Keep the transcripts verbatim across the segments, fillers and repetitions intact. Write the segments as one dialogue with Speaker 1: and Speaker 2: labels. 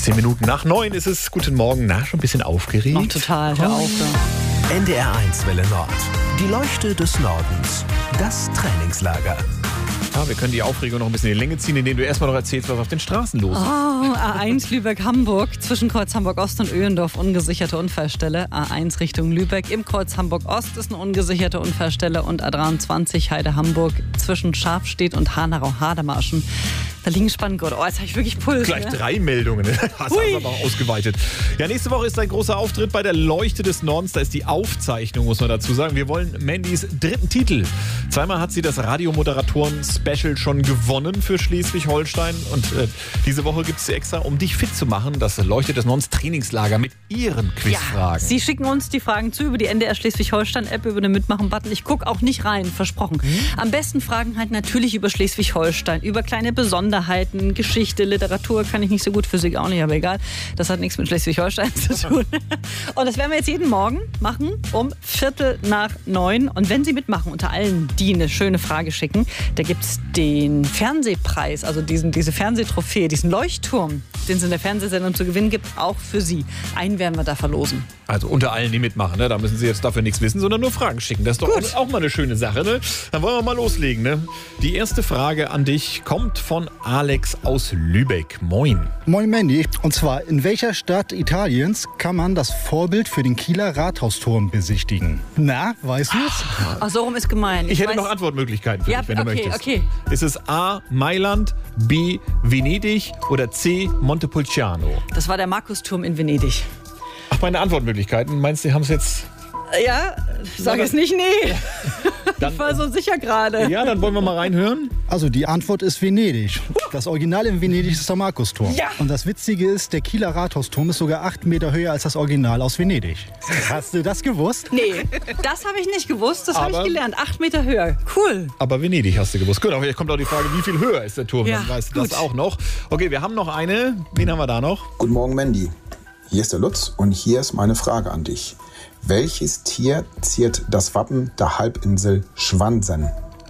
Speaker 1: Zehn Minuten nach neun ist es. Guten Morgen. Na, schon ein bisschen aufgeregt?
Speaker 2: Noch total, hör auf. Ja.
Speaker 3: N D R eins Welle Nord. Die Leuchte des Nordens. Das Trainingslager.
Speaker 1: Ja, wir können die Aufregung noch ein bisschen in die Länge ziehen, indem du erstmal noch erzählst, was auf den Straßen los ist.
Speaker 2: Oh, A eins Lübeck-Hamburg, zwischen Kreuz Hamburg-Ost und Öhendorf, ungesicherte Unfallstelle. A eins Richtung Lübeck, im Kreuz Hamburg-Ost ist eine ungesicherte Unfallstelle. Und A dreiundzwanzig Heide-Hamburg, zwischen Schafstedt und Hanau-Hademarschen. Da liegen Spanngurte. Oh, jetzt habe ich wirklich Puls.
Speaker 1: Gleich
Speaker 2: ne?
Speaker 1: drei Meldungen. Das hast du aber auch ausgeweitet. Ja, nächste Woche ist ein großer Auftritt bei der Leuchte des Nordens. Da ist die Aufzeichnung, muss man dazu sagen. Wir wollen Mandys dritten Titel. Zweimal hat sie das Radiomoderatoren-Special schon gewonnen für Schleswig-Holstein. Und äh, diese Woche gibt es sie extra, um dich fit zu machen. Das Leuchte des Nordens Trainingslager mit ihren Quizfragen.
Speaker 2: Ja, Sie schicken uns die Fragen zu über die N D R Schleswig-Holstein-App, über den Mitmachen-Button. Ich gucke auch nicht rein, versprochen. Mhm. Am besten Fragen halt natürlich über Schleswig-Holstein, über kleine Besonderheiten. Geschichte, Literatur kann ich nicht so gut, Physik auch nicht, aber egal. Das hat nichts mit Schleswig-Holstein zu tun. Und das werden wir jetzt jeden Morgen machen um Viertel nach neun. Und wenn Sie mitmachen, unter allen, die eine schöne Frage schicken, da gibt es den Fernsehpreis, also diesen, diese Fernsehtrophäe, diesen Leuchtturm, den es in der Fernsehsendung zu gewinnen gibt, auch für Sie. Einen werden wir da verlosen.
Speaker 1: Also unter allen, die mitmachen, ne? Da müssen Sie jetzt dafür nichts wissen, sondern nur Fragen schicken. Das ist doch
Speaker 2: Gut.
Speaker 1: auch mal eine schöne Sache. Ne? Dann wollen wir mal loslegen. Ne? Die erste Frage an dich kommt von Alex aus Lübeck. Moin.
Speaker 4: Moin Mandy. Und zwar, in welcher Stadt Italiens kann man das Vorbild für den Kieler Rathausturm besichtigen? Na, weißt du es?
Speaker 2: Ach, so rum ist gemein.
Speaker 1: Ich hätte
Speaker 2: weiß-
Speaker 1: noch Antwortmöglichkeiten für
Speaker 2: Ja,
Speaker 1: dich, wenn du
Speaker 2: okay,
Speaker 1: möchtest.
Speaker 2: okay.
Speaker 1: Ist es A. Mailand, B. Venedig oder C. Montepulciano?
Speaker 2: Das war der Markusturm in Venedig.
Speaker 1: Ach, meine Antwortmöglichkeiten. Meinst du, die haben es jetzt...
Speaker 2: Ja, sag es nicht, nee.
Speaker 1: Dann,
Speaker 2: Ich war so sicher gerade.
Speaker 1: ja, dann wollen wir mal reinhören.
Speaker 4: Also die Antwort ist Venedig. Das Original in Venedig ist der Markusturm.
Speaker 2: Ja.
Speaker 4: Und das Witzige ist, der Kieler Rathausturm ist sogar acht Meter höher als das Original aus Venedig. Hast du das gewusst?
Speaker 2: Nee, das habe ich nicht gewusst, das habe ich
Speaker 1: Aber-
Speaker 2: gelernt. Acht Meter höher. Cool.
Speaker 1: Aber Venedig hast du gewusst. Gut, aber jetzt kommt auch die Frage, wie viel höher ist der Turm?
Speaker 2: Ja,
Speaker 1: Dann weißt du
Speaker 2: gut.
Speaker 1: das auch noch. Okay, wir haben noch eine. Wen haben wir da noch?
Speaker 5: Guten Morgen, Mandy. Hier ist der Lutz und hier ist meine Frage an dich. Welches Tier ziert das Wappen der Halbinsel Schwansen?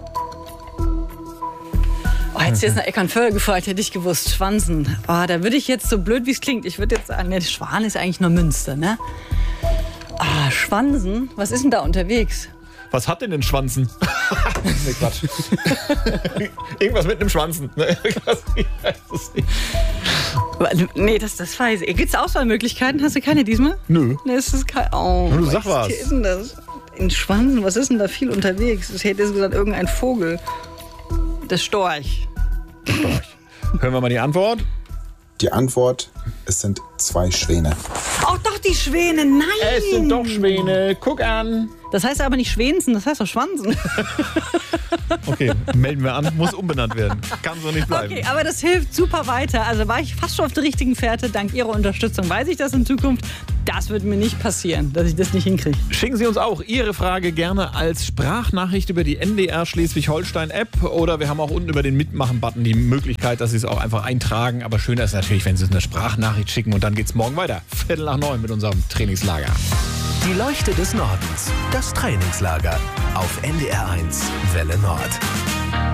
Speaker 2: Oh, hättest du jetzt nach Eckernförde gefragt, hätte ich gewusst. Schwansen. Oh, da würde ich jetzt, so blöd wie es klingt, ich würde jetzt sagen, der Schwan ist eigentlich nur Münster, ne? Ah, Schwansen? Was ist denn da unterwegs?
Speaker 1: Was hat denn den Schwanzen? Nee, Quatsch. Irgendwas mit einem Schwanzen. Ne? Ich weiß es nicht.
Speaker 2: Nee, das, das weiß ich. Gibt es Auswahlmöglichkeiten? Hast du keine diesmal?
Speaker 1: Nö.
Speaker 2: Nee, ist das kein. Oh,
Speaker 1: Du sag
Speaker 2: was
Speaker 1: was.
Speaker 2: ist denn das? In Schwansen, was ist denn da viel unterwegs? Ich hätte jetzt gesagt, irgendein Vogel. Der Storch.
Speaker 1: Hören wir mal die Antwort.
Speaker 5: Die Antwort, es sind zwei Schwäne.
Speaker 2: Oh, doch, die Schwäne. Nein!
Speaker 1: Es sind doch Schwäne. Guck an.
Speaker 2: Das heißt aber nicht Schwänzen, das heißt doch Schwansen.
Speaker 1: Okay, melden wir an. Muss umbenannt werden. Kann so nicht bleiben.
Speaker 2: Okay, aber das hilft super weiter. Also war ich fast schon auf der richtigen Fährte. Dank Ihrer Unterstützung weiß ich das in Zukunft. Das wird mir nicht passieren, dass ich das nicht hinkriege.
Speaker 1: Schicken Sie uns auch Ihre Frage gerne als Sprachnachricht über die N D R Schleswig-Holstein-App oder wir haben auch unten über den Mitmachen-Button die Möglichkeit, dass Sie es auch einfach eintragen. Aber schöner ist natürlich, wenn Sie uns eine Sprachnachricht schicken und dann geht's morgen weiter. Viertel nach neun mit unserem Trainingslager.
Speaker 3: Die Leuchte des Nordens. Das Trainingslager. Auf N D R eins Welle Nord.